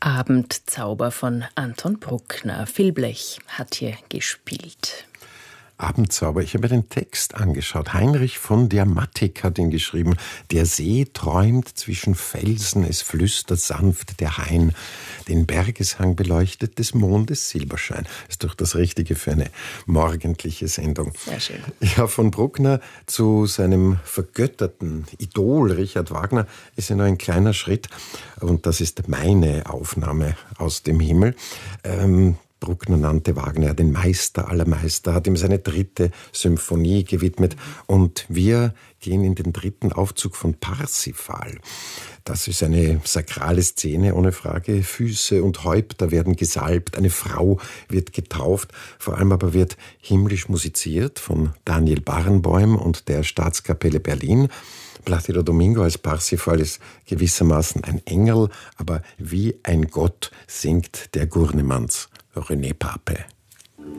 Abendzauber von Anton Bruckner. Phil Blech hat hier gespielt. Abendzauber. Ich habe mir den Text angeschaut. Heinrich von der Mattig hat ihn geschrieben. Der See träumt zwischen Felsen, es flüstert sanft der Hain. Den Bergeshang beleuchtet des Mondes Silberschein. Ist doch das Richtige für eine morgendliche Sendung. Sehr schön. Ja, von Bruckner zu seinem vergötterten Idol Richard Wagner ist ja nur ein kleiner Schritt. Und das ist meine Aufnahme aus dem Himmel. Bruckner nannte Wagner den Meister aller Meister, hat ihm seine 3. Symphonie gewidmet. Und wir gehen in den 3. Aufzug von Parsifal. Das ist eine sakrale Szene, ohne Frage. Füße und Häupter werden gesalbt, eine Frau wird getauft. Vor allem aber wird himmlisch musiziert von Daniel Barenboim und der Staatskapelle Berlin. Plácido Domingo als Parsifal ist gewissermaßen ein Engel, aber wie ein Gott singt der Gurnemanns René Pape.